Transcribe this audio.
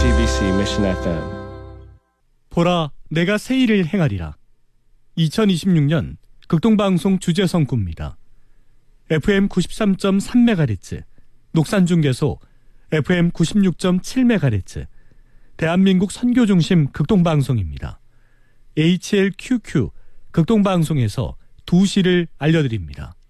JTBC Mission FM. 보라, 내가 새 일을 행하리라. 2026년 극동방송 주제성구입니다. FM 93.3MHz, 녹산중계소 FM 96.7MHz, 대한민국 선교중심 극동방송입니다. HLQQ 극동방송에서 2시를 알려드립니다.